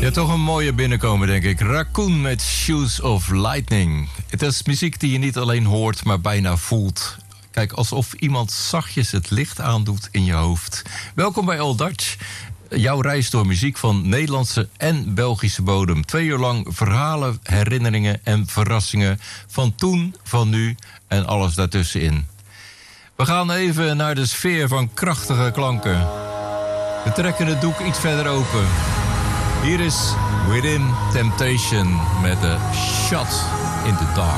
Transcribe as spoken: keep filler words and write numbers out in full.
Ja, toch een mooie binnenkomen, denk ik. Raccoon met Shoes of Lightning. Het is muziek die je niet alleen hoort, maar bijna voelt. Kijk, alsof iemand zachtjes het licht aandoet in je hoofd. Welkom bij All Dutch. Jouw reis door muziek van Nederlandse en Belgische bodem. Twee uur lang verhalen, herinneringen en verrassingen van toen, van nu en alles daartussenin. We gaan even naar de sfeer van krachtige klanken. We trekken het doek iets verder open. Hier is Within Temptation met de Shot in the Dark.